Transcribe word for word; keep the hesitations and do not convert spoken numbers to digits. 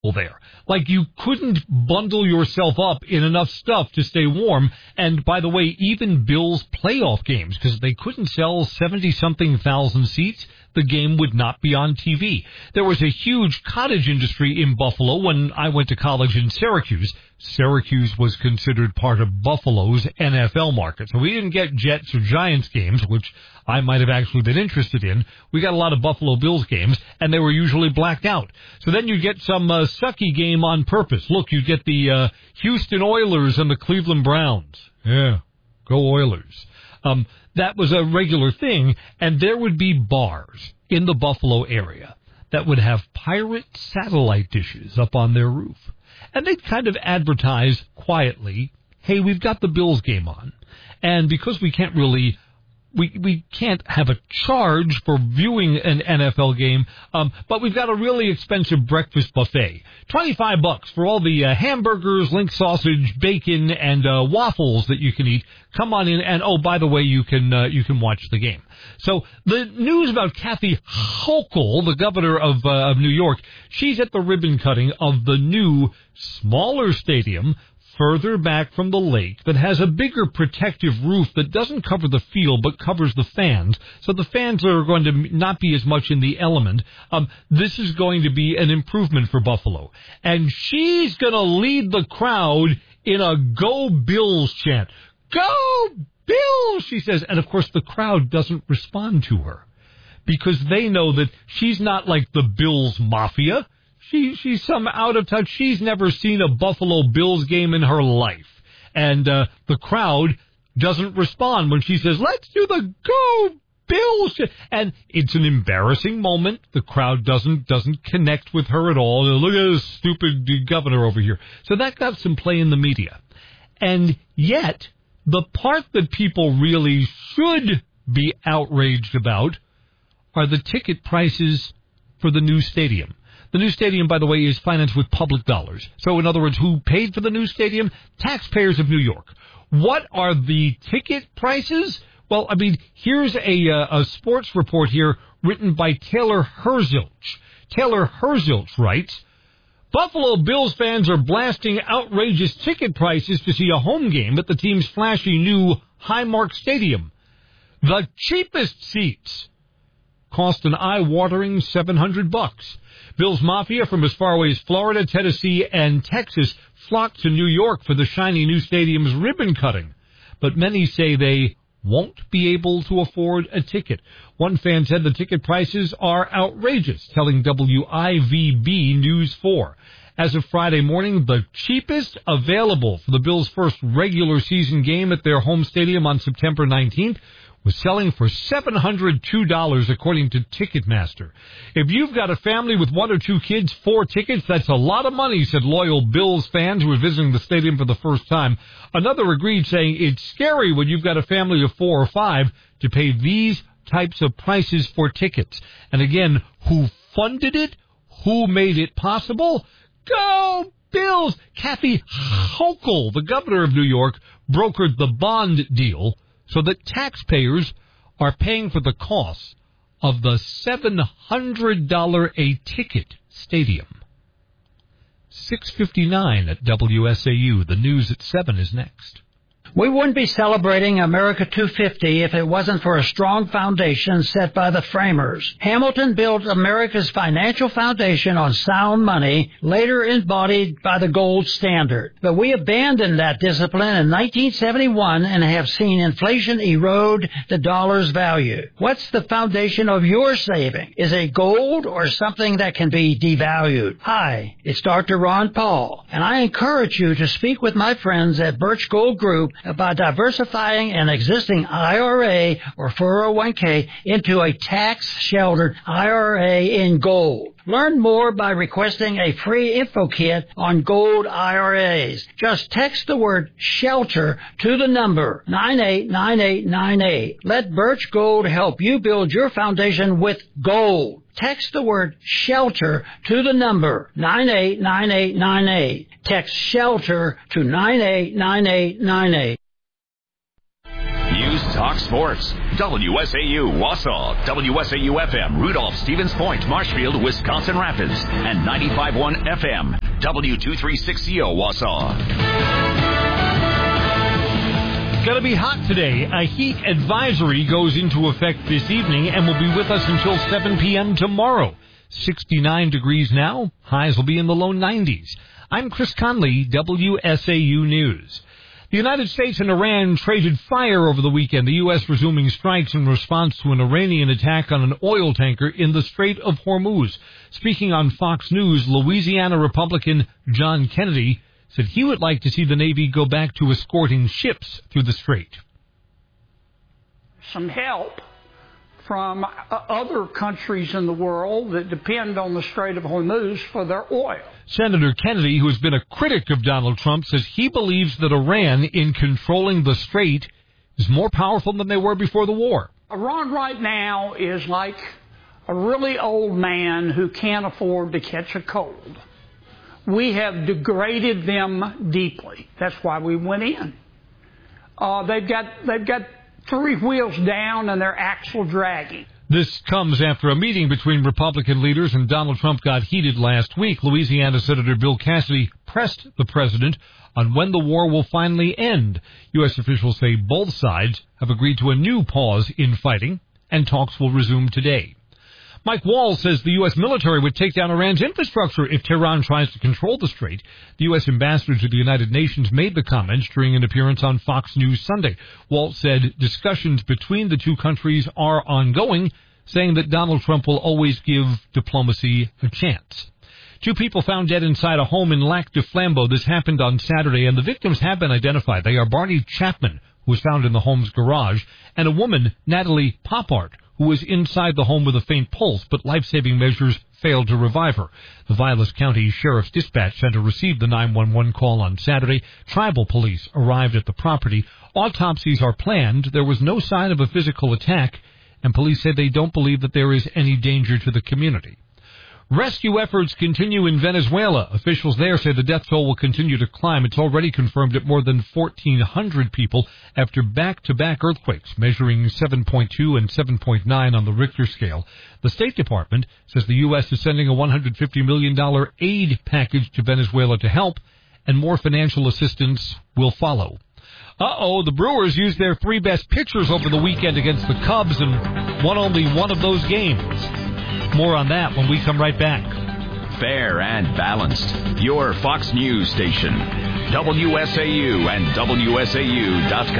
there. Like, you couldn't bundle yourself up in enough stuff to stay warm. And by the way, even Bills playoff games, because they couldn't sell seventy-something thousand seats, the game would not be on T V. There was a huge cottage industry in Buffalo when I went to college in Syracuse. Syracuse was considered part of Buffalo's N F L market. So we didn't get Jets or Giants games, which I might have actually been interested in. We got a lot of Buffalo Bills games, and they were usually blacked out. So then you get some uh, sucky game on purpose. Look, you get the uh, Houston Oilers and the Cleveland Browns. Yeah, go Oilers. Um, that was a regular thing, and there would be bars in the Buffalo area that would have pirate satellite dishes up on their roof. And they'd kind of advertise quietly, hey, we've got the Bills game on. And because we can't really, we we can't have a charge for viewing an N F L game, um, but we've got a really expensive breakfast buffet. twenty-five bucks for all the uh, hamburgers, link sausage, bacon, and uh, waffles that you can eat. Come on in, and oh, by the way, you can uh, you can watch the game. So the news about Kathy Hochul, the governor of uh, of New York, she's at the ribbon cutting of the new, smaller stadium further back from the lake that has a bigger protective roof that doesn't cover the field but covers the fans. So the fans are going to not be as much in the element. Um, this is going to be an improvement for Buffalo. And she's going to lead the crowd in a Go Bills chant. Go Bills, she says. And, of course, the crowd doesn't respond to her because they know that she's not like the Bills Mafia. She, she's some out of touch. She's never seen a Buffalo Bills game in her life. And uh, the crowd doesn't respond when she says, let's do the Go Bills. And it's an embarrassing moment. The crowd doesn't doesn't connect with her at all. Look at this stupid governor over here. So that got some play in the media. And yet, the part that people really should be outraged about are the ticket prices for the new stadium. The new stadium, by the way, is financed with public dollars. So, in other words, who paid for the new stadium? Taxpayers of New York. What are the ticket prices? Well, I mean, here's a, uh, a sports report here written by Taylor Herzilch. Taylor Herzilch writes, Buffalo Bills fans are blasting outrageous ticket prices to see a home game at the team's flashy new Highmark Stadium. The cheapest seats cost an eye-watering seven hundred bucks. Bills Mafia from as far away as Florida, Tennessee, and Texas flocked to New York for the shiny new stadium's ribbon cutting. But many say they won't be able to afford a ticket. One fan said the ticket prices are outrageous, telling W I V B News four. As of Friday morning, the cheapest available for the Bills' first regular season game at their home stadium on September nineteenth was selling for seven hundred two dollars, according to Ticketmaster. If you've got a family with one or two kids, four tickets, that's a lot of money, said loyal Bills fans who were visiting the stadium for the first time. Another agreed, saying it's scary when you've got a family of four or five to pay these types of prices for tickets. And again, who funded it? Who made it possible? Go Bills! Kathy Hochul, the governor of New York, brokered the bond deal so that taxpayers are paying for the cost of the seven hundred dollars a ticket stadium. six fifty-nine at W S A U. The news at seven is next. We wouldn't be celebrating America two fifty if it wasn't for a strong foundation set by the framers. Hamilton built America's financial foundation on sound money, later embodied by the gold standard. But we abandoned that discipline in nineteen seventy-one and have seen inflation erode the dollar's value. What's the foundation of your saving? Is it gold or something that can be devalued? Hi, it's Doctor Ron Paul, and I encourage you to speak with my friends at Birch Gold Group about diversifying an existing I R A or four oh one k into a tax-sheltered I R A in gold. Learn more by requesting a free info kit on gold I R As. Just text the word SHELTER to the number nine eight nine eight nine eight. Let Birch Gold help you build your foundation with gold. Text the word SHELTER to the number nine eight nine eight nine eight. Text SHELTER to nine eight nine eight nine eight. News Talk Sports. W S A U Wausau, W S A U F M Rudolph, Stevens Point, Marshfield, Wisconsin Rapids, and ninety-five point one F M W two thirty-six C O Wausau. Going to be hot today. A heat advisory goes into effect this evening and will be with us until seven p.m. tomorrow. sixty-nine degrees now. Highs will be in the low nineties. I'm Chris Conley, W S A U News. The United States and Iran traded fire over the weekend, the U S resuming strikes in response to an Iranian attack on an oil tanker in the Strait of Hormuz. Speaking on Fox News, Louisiana Republican John Kennedy said he would like to see the Navy go back to escorting ships through the strait. Some help from other countries in the world that depend on the Strait of Hormuz for their oil. Senator Kennedy, who has been a critic of Donald Trump, says he believes that Iran, in controlling the strait, is more powerful than they were before the war. Iran right now is like a really old man who can't afford to catch a cold. We have degraded them deeply. That's why we went in. Uh, they've got they've got three wheels down and their axle dragging. This comes after a meeting between Republican leaders and Donald Trump got heated last week. Louisiana Senator Bill Cassidy pressed the president on when the war will finally end. U S officials say both sides have agreed to a new pause in fighting, and talks will resume today. Mike Walls says the U S military would take down Iran's infrastructure if Tehran tries to control the strait. The U S ambassador to the United Nations made the comments during an appearance on Fox News Sunday. Walls said discussions between the two countries are ongoing, saying that Donald Trump will always give diplomacy a chance. Two people found dead inside a home in Lac du Flambeau. This happened on Saturday, and the victims have been identified. They are Barney Chapman, who was found in the home's garage, and a woman, Natalie Poppart, who was inside the home with a faint pulse, but life-saving measures failed to revive her. The Vilas County Sheriff's Dispatch Center received the nine one one call on Saturday. Tribal police arrived at the property. Autopsies are planned. There was no sign of a physical attack, and police say they don't believe that there is any danger to the community. Rescue efforts continue in Venezuela. Officials there say the death toll will continue to climb. It's already confirmed at more than fourteen hundred people after back-to-back earthquakes measuring seven point two and seven point nine on the Richter scale. The State Department says the U S is sending a one hundred fifty million dollars aid package to Venezuela to help, and more financial assistance will follow. Uh-oh, the Brewers used their three best pitchers over the weekend against the Cubs and won only one of those games. More on that when we come right back. Fair and balanced. Your Fox News station. W S A U and W S A U dot com.